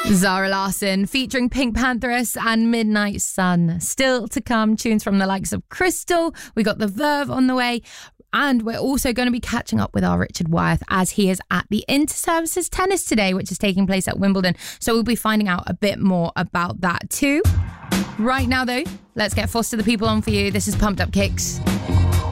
Zara Larsson featuring Pink Pantheress and Midnight Sun. Still to come, tunes from the likes of Crystal. We got the Verve on the way. And we're also going to be catching up with our Richard Wyeth as he is at the Inter-Services Tennis today, which is taking place at Wimbledon. So we'll be finding out a bit more about that too. Right now, though, let's get Foster the People on for you. This is Pumped Up Kicks.